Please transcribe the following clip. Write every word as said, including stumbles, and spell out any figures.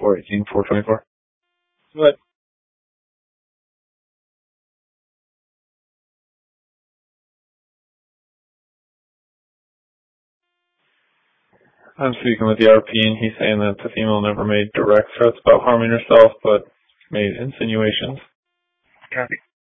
four eighteen, four twenty-four. What? I'm speaking with the R P, and he's saying that the female never made direct threats about harming herself, but made insinuations. Copy.